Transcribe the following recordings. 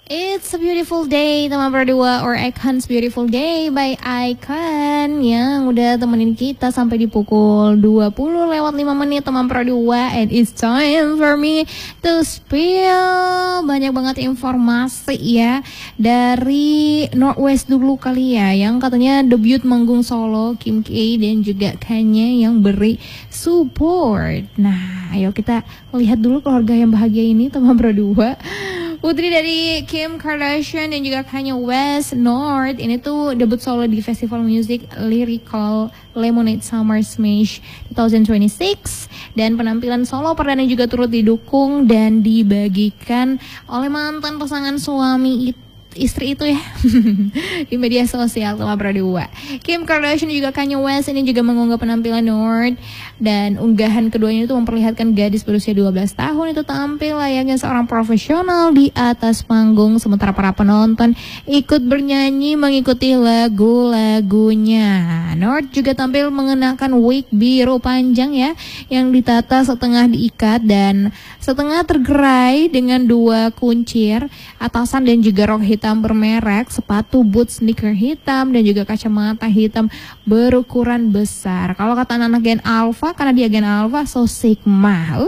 It's a beautiful day teman berdua, or Icon's Beautiful Day by Icon yang udah temenin kita sampai di pukul 20:05 teman berdua. And it's time for me to spill banyak banget informasi ya dari Northwest dulu kali ya, yang katanya debut manggung solo Kim K dan juga Kanye yang beri support. Nah ayo kita lihat dulu keluarga yang bahagia ini teman berdua. Putri dari Kim Kardashian dan juga Kanye West, North, ini tuh debut solo di Festival Music Lyrical Lemonade Summer Smash 2026. Dan penampilan solo perdana juga turut didukung dan dibagikan oleh mantan pasangan suami istri itu ya di media sosial teman berdua. Kim Kardashian juga Kanye West ini juga mengunggah penampilan North, dan unggahan keduanya itu memperlihatkan gadis berusia 12 tahun itu tampil layaknya seorang profesional di atas panggung, sementara para penonton ikut bernyanyi mengikuti lagu-lagunya. North juga tampil mengenakan wig biru panjang ya, yang ditata setengah diikat dan setengah tergerai dengan dua kuncir atasan dan juga rok hitam bermerek, sepatu boot sneaker hitam dan juga kacamata hitam berukuran besar. Kalau kata anak Gen Alpha, karena dia Gen Alpha, so sigma.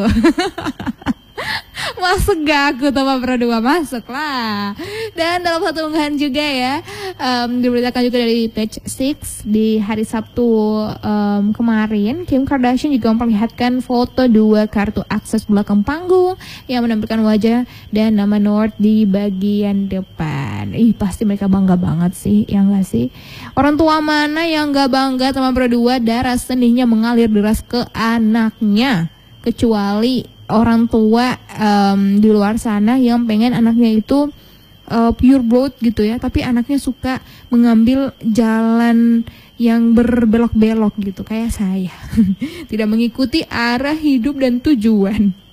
Masuk gak aku teman berdua, masuk lah. Dan dalam satu unggahan juga ya, diberitakan juga dari Page 6 di hari Sabtu kemarin, Kim Kardashian juga memperlihatkan foto dua kartu akses belakang panggung yang menampilkan wajah dan nama North di bagian depan. Pasti mereka bangga banget sih, ya gak sih? Orang tua mana yang gak bangga teman berdua, darah seninya mengalir deras ke anaknya, kecuali orang tua di luar sana yang pengen anaknya itu pure blood gitu ya, tapi anaknya suka mengambil jalan yang berbelok-belok gitu kayak saya tidak mengikuti arah hidup dan tujuan.